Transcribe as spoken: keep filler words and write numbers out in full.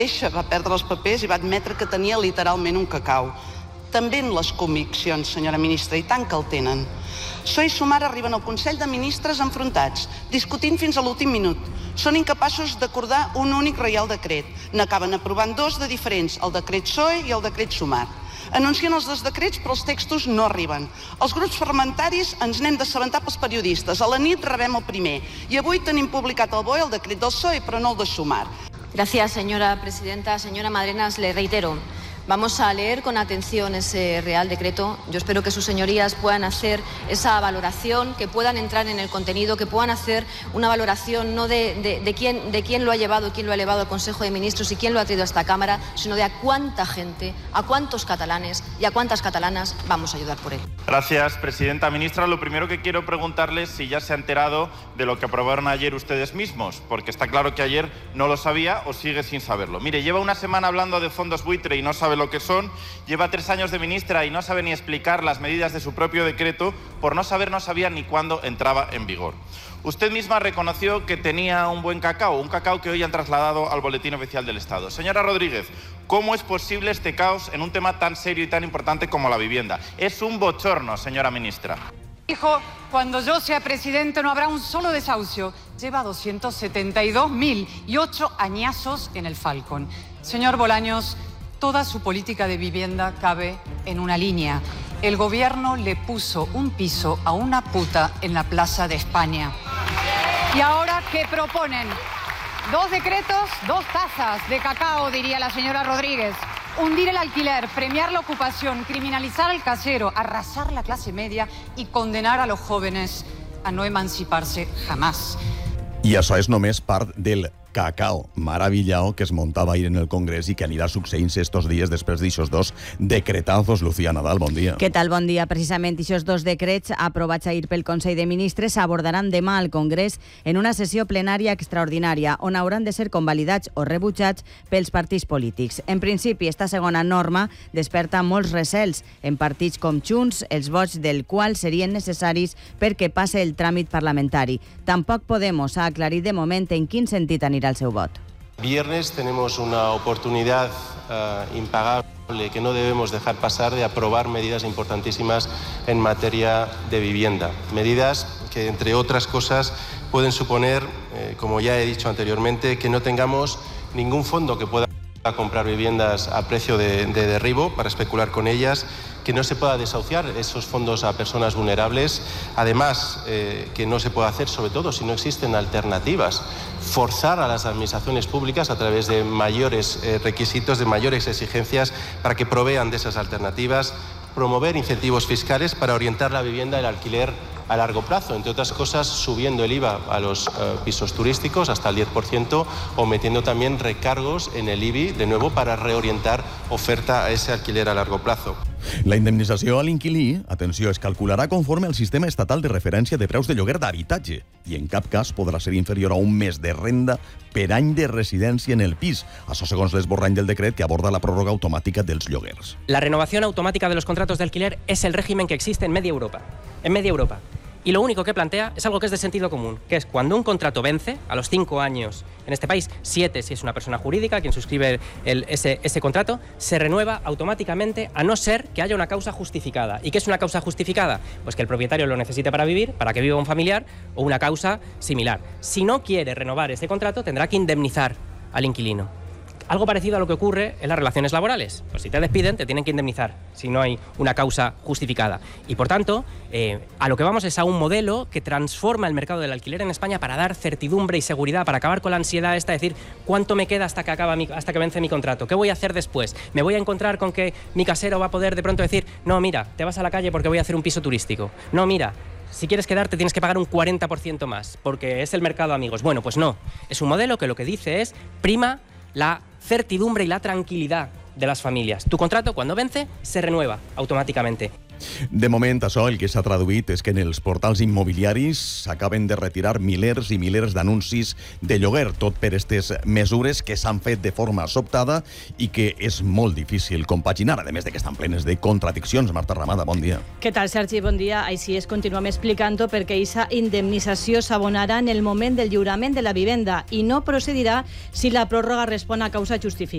Va perdre els papers i va admetre que tenia literalment un cacau. També en les conviccions, senyora ministra, i tant que el tenen. P S O E i Sumar arriben al Consell de Ministres enfrontats, discutint fins a l'últim minut. Són incapaços d'acordar un únic reial decret. N'acaben aprovant dos de diferents, el decret P S O E i el decret Sumar. Anuncien els dos decrets, però els textos no arriben. Els grups parlamentaris ens n'hem d'assabentar pels periodistes. A la nit rebem el primer. I avui tenim publicat al B O E el decret del P S O E, però no el de Sumar. Gracias, señora presidenta. Señora Madrenas, le reitero, vamos a leer con atención ese Real Decreto. Yo espero que sus señorías puedan hacer esa valoración, que puedan entrar en el contenido, que puedan hacer una valoración no de, de, de, quién, de quién lo ha llevado y quién lo ha elevado al Consejo de Ministros y quién lo ha traído a esta Cámara, sino de a cuánta gente, a cuántos catalanes y a cuántas catalanas vamos a ayudar por él. Gracias, presidenta. Ministra, lo primero que quiero preguntarle es si ya se ha enterado de lo que aprobaron ayer ustedes mismos, porque está claro que ayer no lo sabía o sigue sin saberlo. Mire, lleva una semana hablando de fondos buitre y no sabe lo que son, lleva tres años de ministra y no sabe ni explicar las medidas de su propio decreto, por no saber no sabía ni cuándo entraba en vigor. Usted misma reconoció que tenía un buen cacao, un cacao que hoy han trasladado al Boletín Oficial del Estado. Señora Rodríguez, ¿cómo es posible este caos en un tema tan serio y tan importante como la vivienda? Es un bochorno, señora ministra. Dijo, cuando yo sea presidente no habrá un solo desahucio. Lleva doscientos setenta y dos mil y ocho añazos en el Falcon. Señor Bolaños, toda su política de vivienda cabe en una línea. El gobierno le puso un piso a una puta en la Plaza de España. ¿Y ahora qué proponen? Dos decretos, dos tazas de cacao, diría la señora Rodríguez. Hundir el alquiler, premiar la ocupación, criminalizar al casero, arrasar la clase media y condenar a los jóvenes a no emanciparse jamás. I això és només part del cacao maravillao que es montava ahir en el Congrés i que anirà succeint-se estos dies després d'aixos dos decretazos. Lucía Nadal, bon dia. Què tal? Bon dia. Precisament aquests dos decrets aprovats ahir pel Consell de Ministres s'abordaran demà al Congrés en una sessió plenària extraordinària on hauran de ser convalidats o rebutjats pels partits polítics. En principi, esta segona norma desperta molts recels en partits com Junts, els vots del qual serien necessaris perquè passe el tràmit parlamentari. Tampoc Podemos ha aclarit de moment en quin sentit anirà al seu vot. Viernes tenemos una oportunidad uh, impagable que no debemos dejar pasar de aprobar medidas importantísimas en materia de vivienda. Medidas que, entre otras cosas, pueden suponer, eh, como ya he dicho anteriormente, que no tengamos ningún fondo que pueda comprar viviendas a precio de, de derribo para especular con ellas, que no se pueda desahuciar esos fondos a personas vulnerables, además eh, que no se pueda hacer, sobre todo si no existen alternativas, forzar a las administraciones públicas a través de mayores eh, requisitos, de mayores exigencias para que provean de esas alternativas, promover incentivos fiscales para orientar la vivienda y el alquiler a largo plazo, entre otras cosas subiendo el I V A a los uh, pisos turísticos hasta el diez por ciento o metiendo también recargos en el I B I de nuevo para reorientar oferta a ese alquiler a largo plazo. La indemnització a l'inquilí, atenció, es calcularà conforme al sistema estatal de referència de preus de lloguer d'habitatge i en cap cas podrà ser inferior a un mes de renda per any de residència en el pis. Això segons l'esborrany del decret que aborda la pròrroga automàtica dels lloguers. La renovación automática de los contratos de alquiler es el régimen que existe en media Europa. En media Europa. Y lo único que plantea es algo que es de sentido común, que es cuando un contrato vence, a los cinco años, en este país, siete si es una persona jurídica quien suscribe el, ese, ese contrato, se renueva automáticamente a no ser que haya una causa justificada. ¿Y qué es una causa justificada? Pues que el propietario lo necesite para vivir, para que viva un familiar o una causa similar. Si no quiere renovar ese contrato, tendrá que indemnizar al inquilino. Algo parecido a lo que ocurre en las relaciones laborales. Pues si te despiden, te tienen que indemnizar si no hay una causa justificada. Y por tanto, eh, a lo que vamos es a un modelo que transforma el mercado del alquiler en España para dar certidumbre y seguridad, para acabar con la ansiedad esta de decir cuánto me queda hasta que acaba mi, hasta que vence mi contrato, qué voy a hacer después, me voy a encontrar con que mi casero va a poder de pronto decir no, mira, te vas a la calle porque voy a hacer un piso turístico. No, mira, si quieres quedarte tienes que pagar un cuarenta por ciento más porque es el mercado, amigos. Bueno, pues no. Es un modelo que lo que dice es prima la certidumbre y la tranquilidad de las familias. Tu contrato, cuando vence, se renueva automáticamente. De moment, això el que s'ha traduït és que en els portals immobiliaris s'acaben de retirar milers i milers d'anuncis de lloguer, tot per aquestes mesures que s'han fet de forma sobtada i que és molt difícil compaginar, a més de que estan plenes de contradiccions. Marta Ramada, bon dia. Què tal, Sergi? Bon dia. Així es, continuem explicant-ho perquè aquesta indemnització s'abonarà en el moment del lliurament de la vivenda i no procedirà si la pròrroga respon a causa justificada.